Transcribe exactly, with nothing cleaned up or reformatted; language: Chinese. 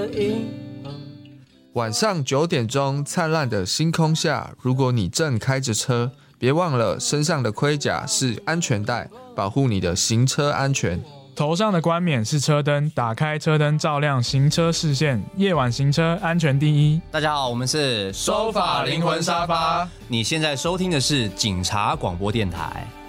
晚上九点钟，灿烂的星空下，如果你正开着车，别忘了身上的盔甲是安全带，保护你的行车安全。 头上的冠冕是车灯，打开车灯照亮行车视线，夜晚行车安全第一。 大家好，我们是收法灵魂沙发， 你现在收听的是警察广播电台。